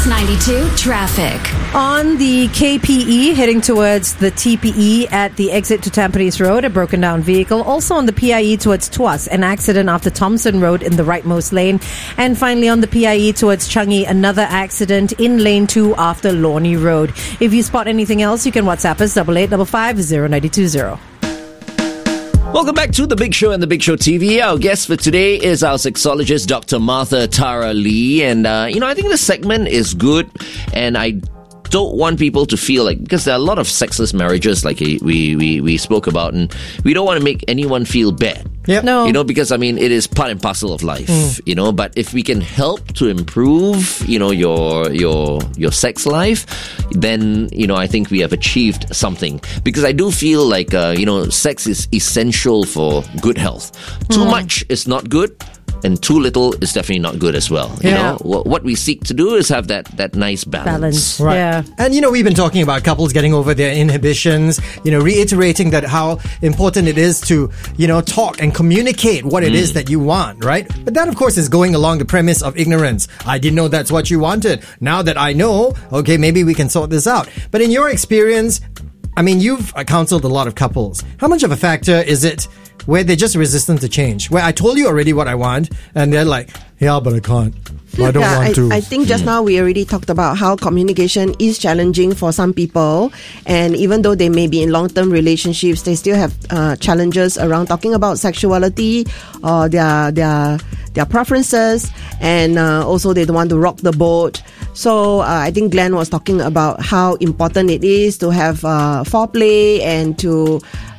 Kiss 92 traffic. On the KPE, heading towards the TPE at the exit to Tampines Road, a broken down vehicle. Also on the PIE towards Tuas, an accident after Thompson Road in the rightmost lane. And finally on the PIE towards Changi, another accident in lane 2 after Lornie Road. If you spot anything else, you can WhatsApp us 8855 Welcome back to The Big Show and The Big Show TV. Our guest for today is our sexologist, Dr. Martha Tara Lee. And, I think this segment is good. And I don't want people to feel like, because there are a lot of sexless marriages like we spoke about, and we don't want to make anyone feel bad. Yep. No. Because it is part and parcel of life, but if we can help to improve, your sex life, then, I think we have achieved something. Because I do feel like, sex is essential for good health. Too much is not good. And too little is definitely not good as well. Yeah. What we seek to do is have that nice balance. Right. Yeah. And, we've been talking about couples getting over their inhibitions, reiterating that how important it is to, talk and communicate what it is that you want, right? But that, of course, is going along the premise of ignorance. I didn't know that's what you wanted. Now that I know, okay, maybe we can sort this out. But in your experience, you've counseled a lot of couples. How much of a factor is it where they're just resistant to change? Where I told you already what I want, and they're like, yeah, but I can't. I don't want to. I think just now we already talked about how communication is challenging for some people. And even though they may be in long-term relationships, they still have challenges around talking about sexuality or their preferences. And also they don't want to rock the boat. So I think Glenn was talking about how important it is to have foreplay and to...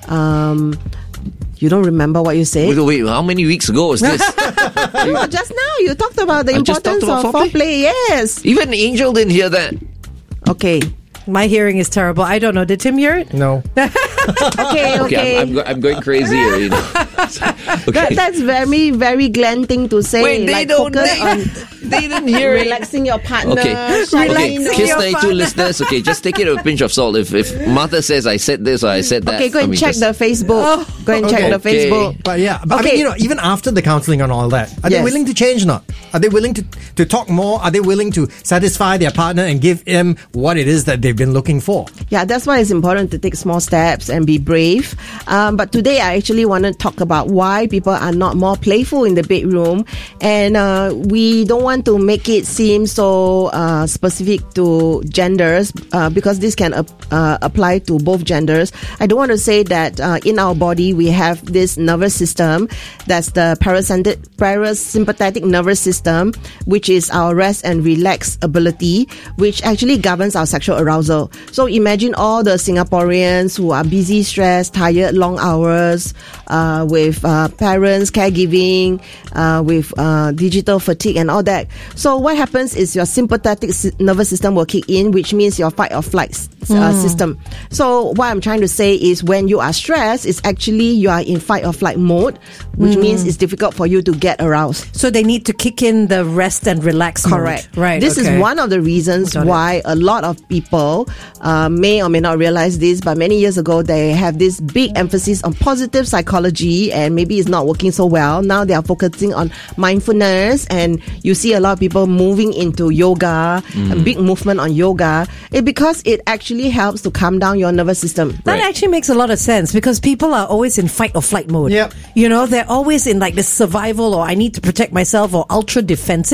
you don't remember what you said? Wait, how many weeks ago was this? No, just now you talked about the importance of foreplay. Yes. Even Angel didn't hear that. Okay. My hearing is terrible. I don't know. Did Tim hear it? No. Okay. I'm going crazy here, Okay. That's very, very Glenn thing to say. Wait, they didn't hear it. Relaxing your partner. Okay. Kiss 92 listeners, just take it with a pinch of salt. If Martha says I said this or I said that. Okay, go and check the Facebook. Go and check the Facebook. But even after the counselling and all that, are they willing to change or not? Are they willing to talk more? Are they willing to satisfy their partner and give him what it is that they've been looking for? Yeah, that's why it's important to take small steps and be brave. But today I actually want to talk about why people are not more playful in the bedroom. And we don't want to make it seem so specific to genders because this can apply to both genders. I don't want to say that in our body we have this nervous system that's the parasympathetic nervous system, which is our rest and relax ability, which actually governs our sexual arousal. So imagine all the Singaporeans who are busy, stressed, tired, long hours, with parents, caregiving, with digital fatigue and all that. So what happens is your sympathetic nervous system will kick in, which means your fight or flight system. So what I'm trying to say is when you are stressed, it's actually you are in fight or flight mode, which means it's difficult for you to get aroused. So they need to kick in the rest and relax Correct. mode. Right. This is one of the reasons why a lot of people may or may not realize this, but many years ago they have this big emphasis on positive psychology and maybe it's not working so well. Now they are focusing on mindfulness and you see a lot of people moving into yoga, a big movement on yoga, because it actually helps to calm down your nervous system. That actually makes a lot of sense because people are always in fight or flight mode. Yep. They're always in like this survival or I need to protect myself or ultra defensive.